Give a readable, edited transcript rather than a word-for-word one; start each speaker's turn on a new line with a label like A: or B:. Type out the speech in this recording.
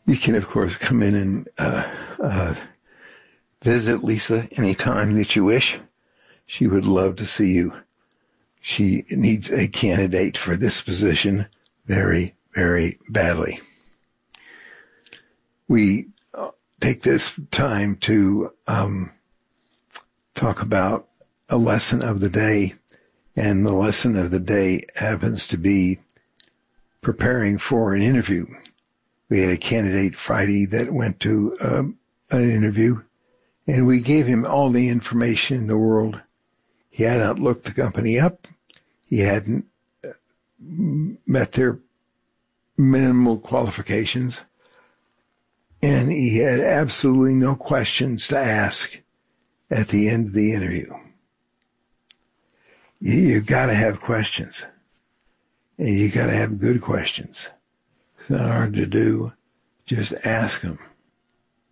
A: You can, of course, come in and visit Lisa anytime that you wish. She would love to see you. She needs a candidate for this position very, very badly. We take this time to talk about a lesson of the day, and the lesson of the day happens to be preparing for an interview. We had a candidate Friday that went to an interview, and we gave him all the information in the world. He had not looked the company up. He hadn't met their minimal qualifications, and he had absolutely no questions to ask at the end of the interview. You've got to have questions, and you got to have good questions. It's not hard to do. Just ask them.